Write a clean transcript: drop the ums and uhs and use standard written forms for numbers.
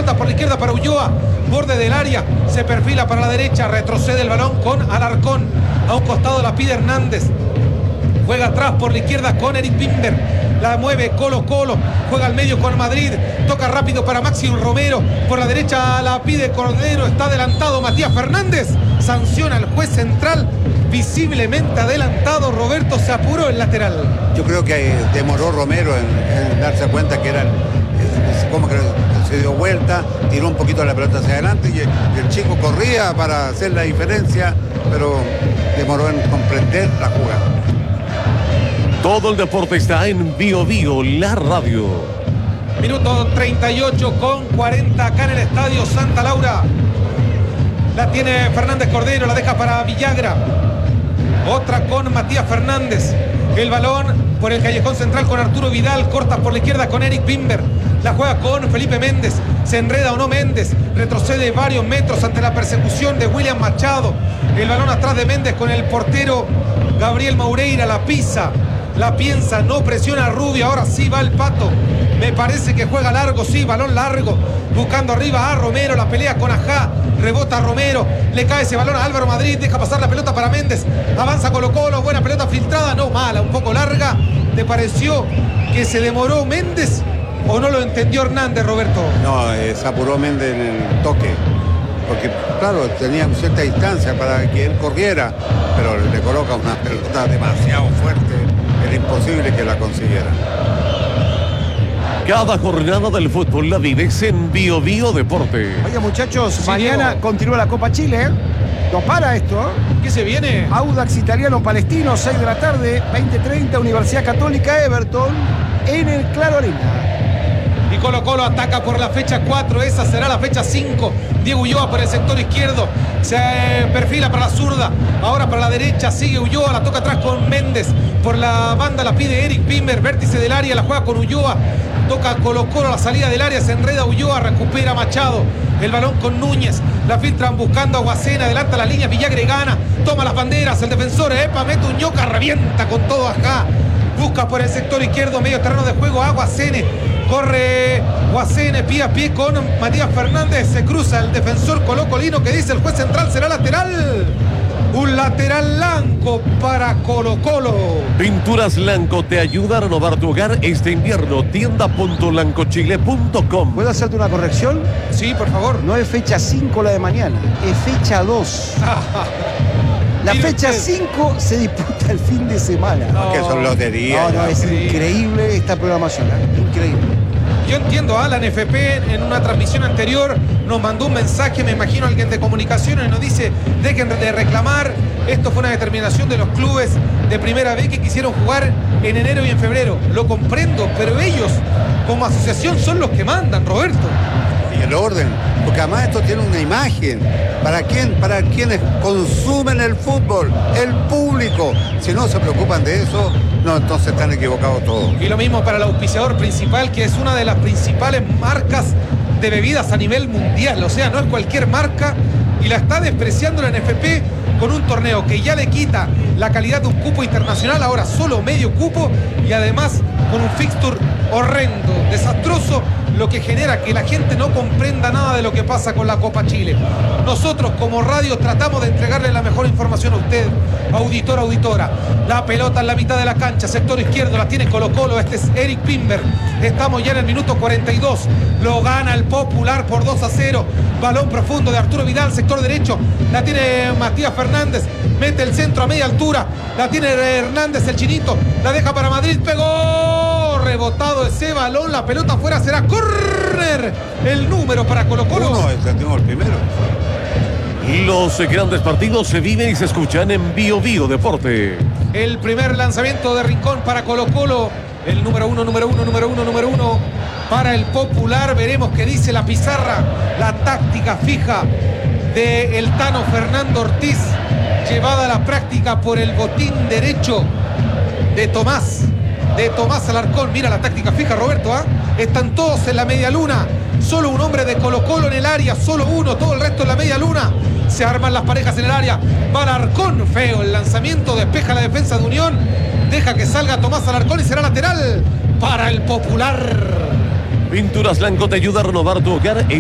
suelta por la izquierda para Ulloa, borde del área, se perfila para la derecha, retrocede el balón con Alarcón, a un costado la pide Hernández, juega atrás por la izquierda con Eric Bimber, la mueve Colo Colo, juega al medio con Madrid, toca rápido para Máximo Romero, por la derecha la pide Cordero, está adelantado Matías Fernández, sanciona al juez central, visiblemente adelantado. Roberto, se apuró el lateral. Yo creo que demoró Romero en darse cuenta que era como que se dio vuelta, tiró un poquito la pelota hacia adelante y el chico corría para hacer la diferencia, pero demoró en comprender la jugada. Todo el deporte está en Bio Bio, la radio. Minuto 38 con 40 acá en el estadio Santa Laura. La tiene Fernández Cordero, la deja para Villagra. Otra con Matías Fernández. El balón por el callejón central con Arturo Vidal. Corta por la izquierda con Eric Bimber. La juega con Felipe Méndez. Se enreda o no Méndez. Retrocede varios metros ante la persecución de William Machado. El balón atrás de Méndez con el portero Gabriel Maureira. La pisa, la piensa, no presiona a Rubio. Ahora sí va el Pato. Me parece que juega largo, sí, balón largo. Buscando arriba a Romero, la pelea con Ajá. Rebota Romero, le cae ese balón a Álvaro Madrid, deja pasar la pelota para Méndez, avanza Colo Colo, buena pelota filtrada, no mala, un poco larga. ¿Te pareció que se demoró Méndez o no lo entendió Hernández, Roberto? No, se apuró Méndez en el toque, porque claro, tenía cierta distancia para que él corriera, pero le coloca una pelota demasiado fuerte, era imposible que la consiguiera. Cada jornada del fútbol la vives en Bio Bio Deporte. Oye, muchachos, Sí, mañana Diego. continúa la Copa Chile. No para esto, ¿eh? ¿Qué se viene? Audax Italiano Palestino, 6 de la tarde, 20:30, Universidad Católica Everton, en el Claro Arena. Y Colo Colo ataca por la fecha 4, esa será la fecha 5. Diego Ulloa por el sector izquierdo, se perfila para la zurda, ahora para la derecha, sigue Ulloa, la toca atrás con Méndez. Por la banda la pide Eric Bimber, vértice del área, la juega con Ulloa. Toca Colo Colo a la salida del área, se enreda Ulloa, recupera Machado. El balón con Núñez, la filtran buscando a Guacena, adelanta la línea, Villagre gana, toma las banderas, el defensor, mete un ñoca, revienta con todo acá. Busca por el sector izquierdo, medio terreno de juego a Guacene. Corre Guacene pie a pie con Matías Fernández, se cruza el defensor colocolino que dice el juez central será lateral. Un lateral blanco para Colo Colo. Pinturas Lanco te ayuda a renovar tu hogar este invierno. Tienda.lancochile.com. ¿Puedo hacerte una corrección? Sí, por favor. No es fecha 5 la de mañana, es fecha 2. La Mire fecha usted. 5 se disputa el fin de semana. Que son loterías. No, es sí. increíble esta programación, increíble. Yo entiendo, Alan FP en una transmisión anterior nos mandó un mensaje, me imagino alguien de comunicaciones, nos dice, dejen de reclamar, esto fue una determinación de los clubes de primera vez que quisieron jugar en enero y en febrero. Lo comprendo, pero ellos como asociación son los que mandan, Roberto. Y el orden, porque además esto tiene una imagen. ¿Para quién? Para quienes consumen el fútbol, el público. Si no se preocupan de eso, no, entonces están equivocados todos. Y lo mismo para el auspiciador principal, que es una de las principales marcas de bebidas a nivel mundial. O sea, no es cualquier marca y la está despreciando la NFP con un torneo que ya le quita la calidad de un cupo internacional, ahora solo medio cupo y además con un fixture horrendo, desastroso, lo que genera que la gente no comprenda nada de lo que pasa con la Copa Chile. Nosotros como radio tratamos de entregarle la mejor información a usted, auditor, auditora. La pelota en la mitad de la cancha, sector izquierdo, la tiene Colo Colo, este es Eric Bimber. Estamos ya en el minuto 42, lo gana el Popular por 2-0. Balón profundo de Arturo Vidal, sector derecho, la tiene Matías Fernández, mete el centro a media altura, la tiene Hernández, el chinito, la deja para Madrid, pegó, rebotado ese balón, la pelota afuera, será córner, el número para Colo Colo. Uno, el primero. Los grandes partidos se viven y se escuchan en Bio Bio Deporte. El primer lanzamiento de Rincón para Colo Colo, el número uno para el Popular. Veremos qué dice la pizarra, la táctica fija de el Tano Fernando Ortiz, llevada a la práctica por el botín derecho de Tomás Alarcón. Mira la táctica fija, Roberto, están todos en la media luna, solo un hombre de Colo Colo en el área, solo uno, todo el resto en la media luna. Se arman las parejas en el área, va Alarcón, feo el lanzamiento, despeja la defensa de Unión, deja que salga Tomás Alarcón y será lateral para el Popular. Pinturas Lanco te ayuda a renovar tu hogar